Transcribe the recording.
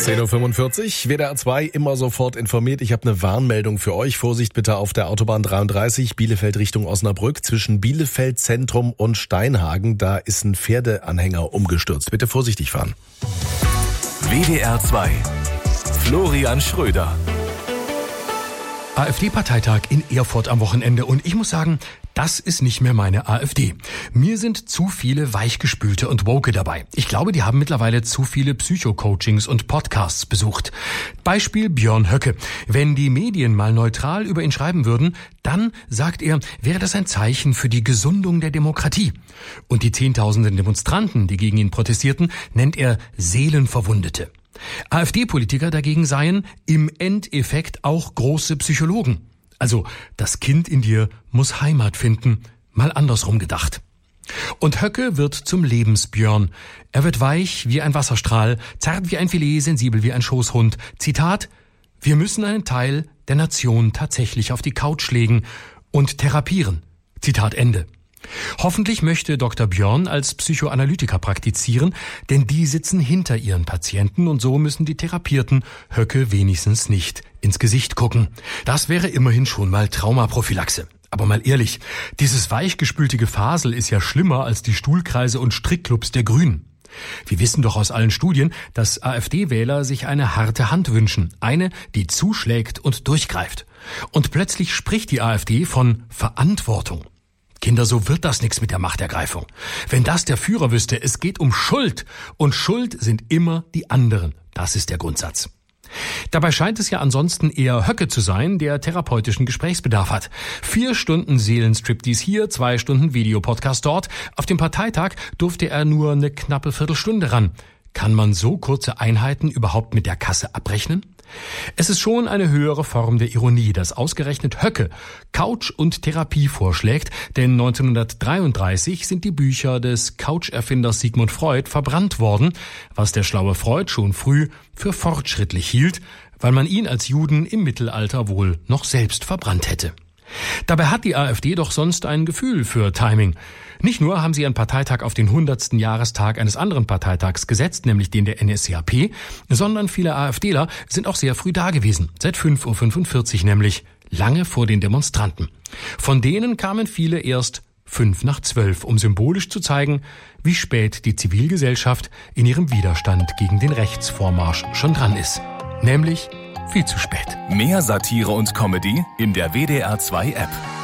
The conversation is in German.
10.45 Uhr, WDR 2 immer sofort informiert. Ich habe eine Warnmeldung für euch. Vorsicht bitte auf der Autobahn 33, Bielefeld Richtung Osnabrück. Zwischen Bielefeld Zentrum und Steinhagen, da ist ein Pferdeanhänger umgestürzt. Bitte vorsichtig fahren. WDR 2, Florian Schröder. AfD-Parteitag in Erfurt am Wochenende und ich muss sagen, das ist nicht mehr meine AfD. Mir sind zu viele Weichgespülte und Woke dabei. Ich glaube, die haben mittlerweile zu viele Psycho-Coachings und Podcasts besucht. Beispiel Björn Höcke. Wenn die Medien mal neutral über ihn schreiben würden, dann, sagt er, wäre das ein Zeichen für die Gesundung der Demokratie. Und die Zehntausenden Demonstranten, die gegen ihn protestierten, nennt er Seelenverwundete. AfD-Politiker dagegen seien im Endeffekt auch große Psychologen. Also, das Kind in dir muss Heimat finden, mal andersrum gedacht. Und Höcke wird zum Lebensbjörn. Er wird weich wie ein Wasserstrahl, zart wie ein Filet, sensibel wie ein Schoßhund. Zitat: Wir müssen einen Teil der Nation tatsächlich auf die Couch legen und therapieren. Zitat Ende. Hoffentlich möchte Dr. Björn als Psychoanalytiker praktizieren, denn die sitzen hinter ihren Patienten und so müssen die Therapierten Höcke wenigstens nicht ins Gesicht gucken. Das wäre immerhin schon mal Traumaprophylaxe. Aber mal ehrlich, dieses weichgespülte Gefasel ist ja schlimmer als die Stuhlkreise und Strickclubs der Grünen. Wir wissen doch aus allen Studien, dass AfD-Wähler sich eine harte Hand wünschen, eine, die zuschlägt und durchgreift. Und plötzlich spricht die AfD von Verantwortung. Kinder, so wird das nichts mit der Machtergreifung. Wenn das der Führer wüsste, es geht um Schuld. Und Schuld sind immer die anderen. Das ist der Grundsatz. Dabei scheint es ja ansonsten eher Höcke zu sein, der therapeutischen Gesprächsbedarf hat. 4 Stunden Seelenstriptease hier, 2 Stunden Videopodcast dort. Auf dem Parteitag durfte er nur eine knappe Viertelstunde ran. Kann man so kurze Einheiten überhaupt mit der Kasse abrechnen? Es ist schon eine höhere Form der Ironie, dass ausgerechnet Höcke Couch und Therapie vorschlägt, denn 1933 sind die Bücher des Couch-Erfinders Sigmund Freud verbrannt worden, was der schlaue Freud schon früh für fortschrittlich hielt, weil man ihn als Juden im Mittelalter wohl noch selbst verbrannt hätte. Dabei hat die AfD doch sonst ein Gefühl für Timing. Nicht nur haben sie einen Parteitag auf den 100. Jahrestag eines anderen Parteitags gesetzt, nämlich den der NSDAP, sondern viele AfDler sind auch sehr früh da gewesen, seit 5.45 Uhr nämlich, lange vor den Demonstranten. Von denen kamen viele erst 11:55, um symbolisch zu zeigen, wie spät die Zivilgesellschaft in ihrem Widerstand gegen den Rechtsvormarsch schon dran ist. Nämlich viel zu spät. Mehr Satire und Comedy in der WDR 2 App.